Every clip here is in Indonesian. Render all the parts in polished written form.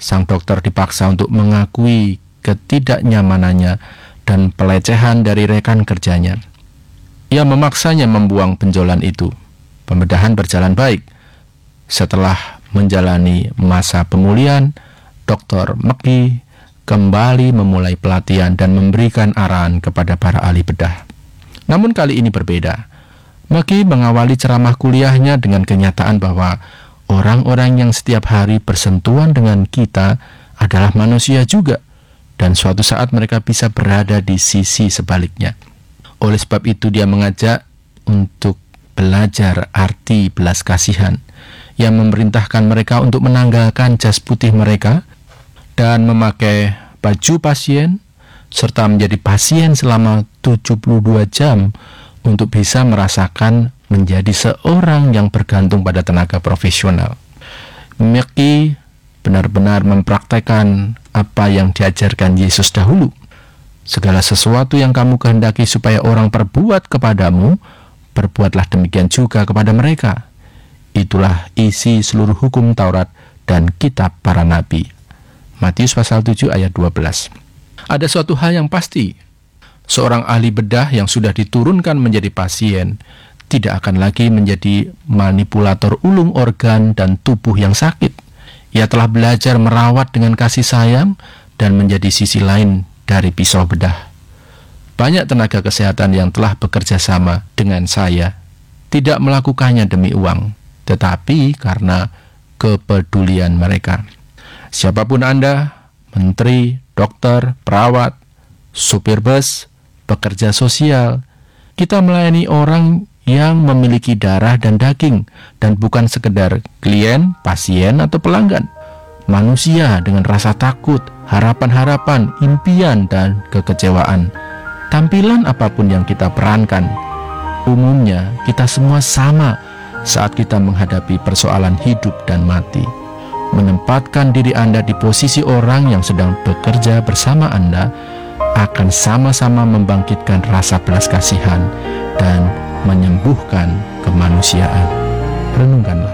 sang dokter dipaksa untuk mengakui ketidaknyamanannya dan pelecehan dari rekan kerjanya. Ia memaksanya membuang benjolan itu. Pembedahan berjalan baik. Setelah menjalani masa pemulihan, Dr. McGee kembali memulai pelatihan dan memberikan arahan kepada para ahli bedah. Namun kali ini berbeda. McGee mengawali ceramah kuliahnya dengan kenyataan bahwa orang-orang yang setiap hari bersentuhan dengan kita adalah manusia juga, dan suatu saat mereka bisa berada di sisi sebaliknya. Oleh sebab itu dia mengajak untuk belajar arti belas kasihan. Ia memerintahkan mereka untuk menanggalkan jas putih mereka dan memakai baju pasien serta menjadi pasien selama 72 jam untuk bisa merasakan menjadi seorang yang bergantung pada tenaga profesional. McGee benar-benar mempraktekkan apa yang diajarkan Yesus dahulu. Segala sesuatu yang kamu kehendaki supaya orang perbuat kepadamu, berbuatlah demikian juga kepada mereka. Itulah isi seluruh hukum Taurat dan kitab para nabi. Matius pasal 7 ayat 12. Ada suatu hal yang pasti. Seorang ahli bedah yang sudah diturunkan menjadi pasien tidak akan lagi menjadi manipulator ulung organ dan tubuh yang sakit. Ia telah belajar merawat dengan kasih sayang dan menjadi sisi lain dari pisau bedah. Banyak tenaga kesehatan yang telah bekerja sama dengan saya tidak melakukannya demi uang, tetapi karena kepedulian mereka. Siapapun Anda, menteri, dokter, perawat, supir bus, pekerja sosial, kita melayani orang yang memiliki darah dan daging dan bukan sekedar klien, pasien, atau pelanggan. Manusia dengan rasa takut, harapan-harapan, impian, dan kekecewaan. Tampilan apapun yang kita perankan, umumnya kita semua sama saat kita menghadapi persoalan hidup dan mati. Menempatkan diri Anda di posisi orang yang sedang bekerja bersama Anda akan sama-sama membangkitkan rasa belas kasihan dan menyembuhkan kemanusiaan. Renungkanlah.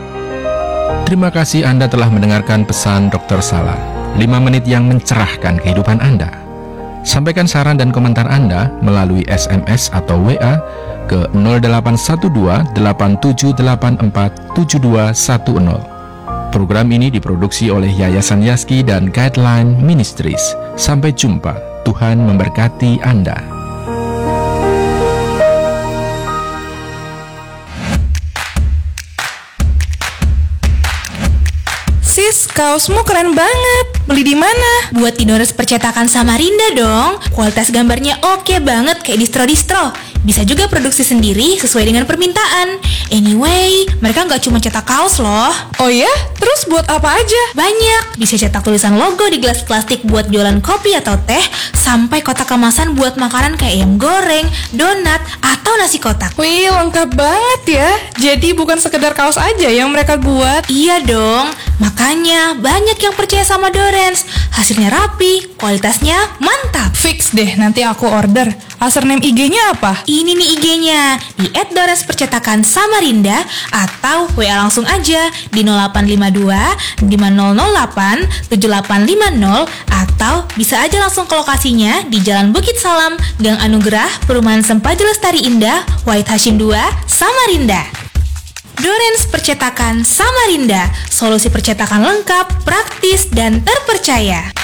Terima kasih Anda telah mendengarkan pesan Dr. Salah, 5 menit yang mencerahkan kehidupan Anda. Sampaikan saran dan komentar Anda melalui SMS atau WA ke 0812 8784 7210. Program ini diproduksi oleh Yayasan Yaski dan Guideline Ministries. Sampai jumpa. Tuhan memberkati Anda. Sis, kaosmu keren banget. Beli di mana? Buat di Dores Percetakan Samarinda dong. Kualitas gambarnya oke banget kayak distro-distro. Bisa juga produksi sendiri sesuai dengan permintaan. Anyway, mereka nggak cuma cetak kaos loh. Oh ya? Terus buat apa aja? Banyak. Bisa cetak tulisan logo di gelas plastik buat jualan kopi atau teh, sampai kotak kemasan buat makanan kayak ayam goreng, donat, atau nasi kotak. Wih, lengkap banget ya. Jadi bukan sekedar kaos aja yang mereka buat. Iya dong. Makanya banyak yang percaya sama Dorens. Hasilnya rapi, kualitasnya mantap. Fix deh, nanti aku order. Username IG-nya apa? Ini nih IG-nya, di @Dores-Percetakan Samarinda, atau WA langsung aja di 0852 5008 7850, atau bisa aja langsung ke lokasinya di Jalan Bukit Salam, Gang Anugerah, Perumahan Sempaja Lestari Indah, Wahid Hashim 2, Samarinda. Dorens Percetakan Samarinda, solusi percetakan lengkap, praktis, dan terpercaya.